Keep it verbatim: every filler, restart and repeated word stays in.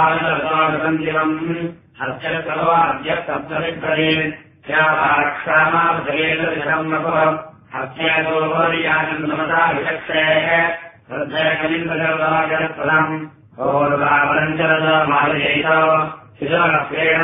आनन्दसन्दिवम् हस्य सर्वाद्य सप्तविभ्रये स्याक्षामाभ्रयेदशम् नपुरम् हस्येतोर्यानन्दमता विचक्षेः श्रद्धयकलिन्दजलदाजलप्रदम् ओर्वापरञ्चलदा मालयैत शिशोरप्रेण